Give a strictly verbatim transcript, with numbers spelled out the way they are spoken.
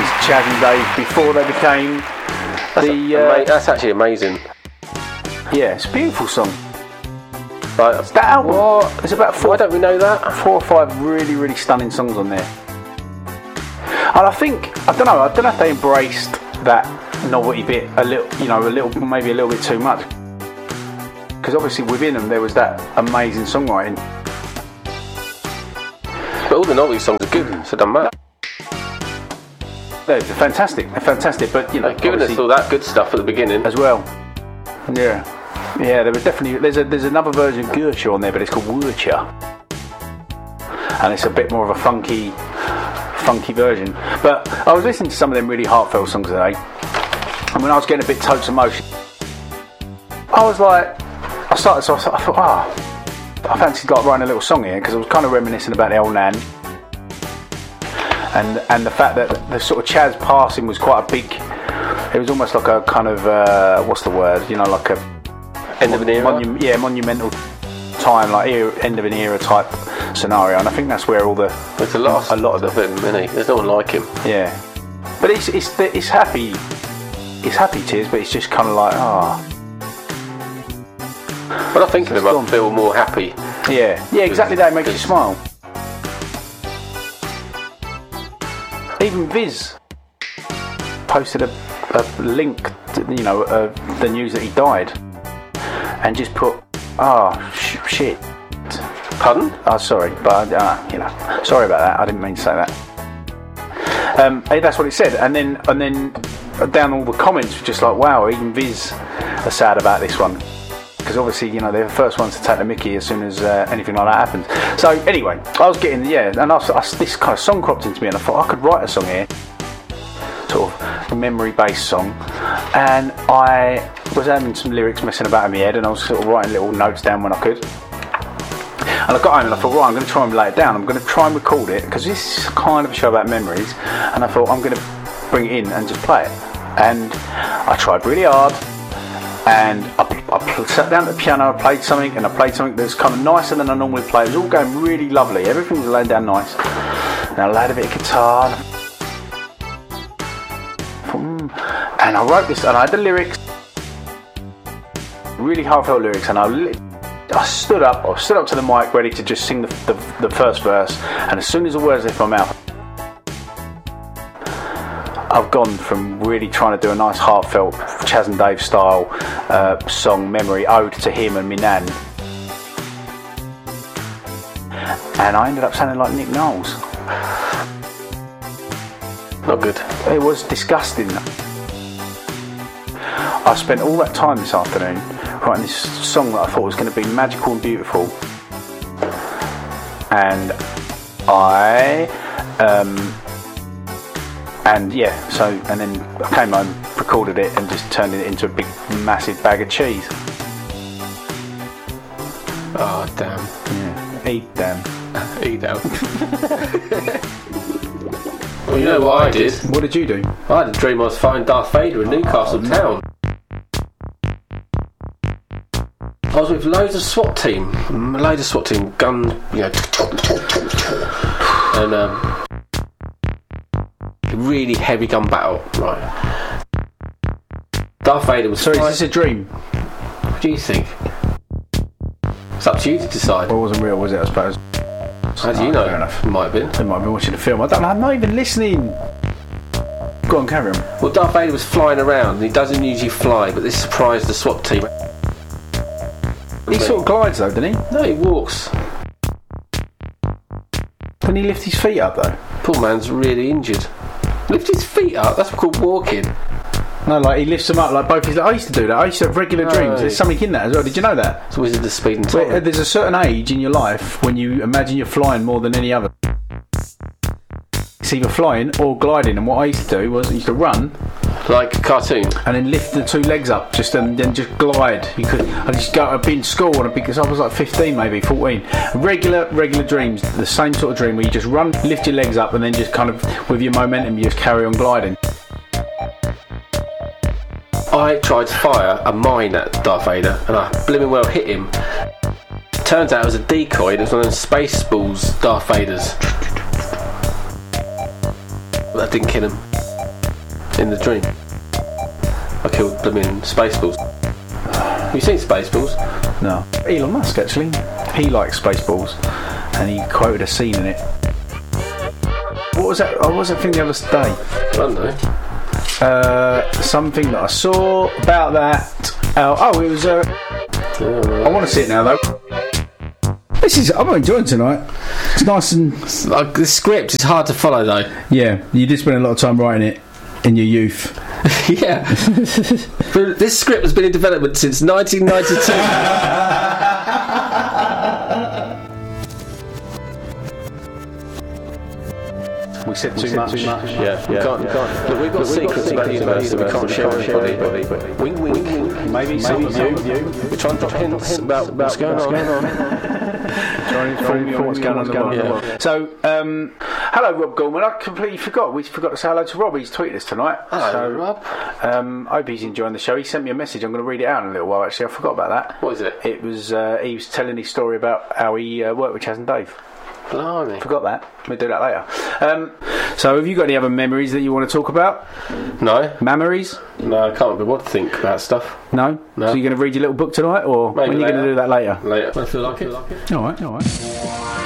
Chaz and Dave before they became that's the. A, uh, ama- that's actually amazing. Yeah, it's a beautiful song. Like, That album. what? There's about four. Why don't we know that? Four or five really, really stunning songs on there. And I think I don't know. I don't know if they embraced that novelty bit a little. You know, a little, maybe a little bit too much. Because obviously within them there was that amazing songwriting. But all the novelty songs are good, so it doesn't matter. They're fantastic. They're fantastic. But you know, Like, giving us obviously- all that good stuff at the beginning. as well. Yeah, yeah. There was definitely there's a there's another version of Gurcha on there, but it's called Wurcha, and it's a bit more of a funky, funky version. But I was listening to some of them really heartfelt songs today, and when I was getting a bit totes emotion, I was like, I started. So I thought, I thought, ah, I fancied like writing a little song here because I was kind of reminiscing about the old Nan. And and the fact that the sort of Chaz passing was quite a big. It was almost like a kind of uh, what's the word? You know, like a End of an era. monu- yeah, monumental time, like era, end of an era type scenario. And I think that's where all the It's the last a lot of of the him, isn't he? There's no one like him. yeah. But it's it's it's happy, it's happy tears, but it's just kind of like ah When I think of him, I gone. feel more happy. yeah yeah exactly that. It makes you smile. Even Viz posted a, a link to, you know, uh, the news that he died, and just put, oh, sh- shit. Pardon? Oh, sorry, but, uh, you know, sorry about that, I didn't mean to say that. Um, hey, that's what it said, and then and then down all the comments were just like, wow, even Viz are sad about this one. Because obviously, you know, they're the first ones to take the mickey as soon as uh, anything like that happens. So anyway, I was getting, yeah, and I was, I, this kind of song cropped into me, and I thought I could write a song here, sort of a memory-based song, and I was having some lyrics messing about in my head, and I was sort of writing little notes down when I could. And I got home and I thought, right, I'm going to try and lay it down. I'm going to try and record it, because this is kind of a show about memories, and I thought I'm going to bring it in and just play it. And I tried really hard, and I, I sat down at the piano, I played something, and I played something that was kind of nicer than I normally play. It was all going really lovely. Everything was laying down nice. And I laid a bit of guitar, and I, thought, mm. and I wrote this, and I had the lyrics, really heartfelt lyrics, and I lit, I stood up, I stood up to the mic ready to just sing the, the, the first verse, and as soon as the words left my mouth, I've gone from really trying to do a nice heartfelt Chaz and Dave style uh, song, memory ode to him and me nan, and I ended up sounding like Nick Knowles. Not good. It was disgusting. I spent all that time this afternoon writing this song that I thought was going to be magical and beautiful, and I um, and yeah so and then I came home, recorded it, and just turned it into a big massive bag of cheese. Oh, damn. Yeah, eat them. Eat out. Well, you know what I did? What did you do? I had a dream I was fighting Darth Vader in Newcastle Oh, town. I was with loads of SWAT team, loads of SWAT team, gun, you know, and um, really heavy gun battle, right? Darth Vader was. Sorry, fight- is this a dream? What do you think? It's up to you to decide. Well, it wasn't real, was it? I suppose. How do you Oh, know? fair enough. It might have been. They might be watching the film. I don't know. I'm not even listening. Go on, carry on. Well, Darth Vader was flying around, and he doesn't usually fly, but this surprised the SWAT team. He sort of glides though, doesn't he? No, he walks. Can he lift his feet up though? Poor man's really injured. Lift his feet up, that's called walking. No, like he lifts them up like both his. I used to do that. I used to have regular No. dreams. There's something in that as well. Did you know that? It's Wizard of Speed and Where, uh, Time. there's a certain age in your life when you imagine you're flying more than any other. It's either flying or gliding. And what I used to do was I used to run Like a cartoon. and then lift the two legs up, just and then just glide. You could. I just go. I'd be in school and because I was like fifteen, maybe fourteen. Regular, regular dreams. The same sort of dream where you just run, lift your legs up, and then just kind of with your momentum, you just carry on gliding. I tried to fire a mine at Darth Vader and I blimmin' well hit him. Turns out it was a decoy, it was one of those Spaceballs Darth Vader's. But that didn't kill him. in the dream. I killed blooming Spaceballs. Have you seen Spaceballs? No. Elon Musk, actually. He likes Spaceballs, and he quoted a scene in it. What was that? Oh, what was that thing the other day? I don't know. Uh, something that I saw about that. Uh, oh, it was. Uh, I want to see it now, though. This is. I'm enjoying tonight. It's nice and. Like, the script is hard to follow, though. Yeah, you did spend a lot of time writing it in your youth. Yeah. But this script has been in development since nineteen ninety-two. We said too much. Too much. Yeah, we yeah. can't. We can't. Look, we've got Look, secrets about the universe that we can't share with anybody. But wink, wink, wink. Maybe some of you. We try and drop hints about what's going on. Trying to inform you on what's going on in the world. So, um, hello, Rob Gorman. I completely forgot. We forgot to say hello to Rob. He's tweeted us tonight. Hello, so, Rob. Um, I hope he's enjoying the show. He sent me a message. I'm going to read it out in a little while. Actually, I forgot about that. What is it? It was. Uh, he was telling his story about how he uh, worked with Chaz and Dave. Blimey. Forgot that. We'll do that later. Um, so, have you got any other memories that you want to talk about? No. Memories? No, I can't be what to think about stuff. No? No. So, you're going to read your little book tonight, or Maybe when are you going to do that later? Later. When I feel like it. All right, all right.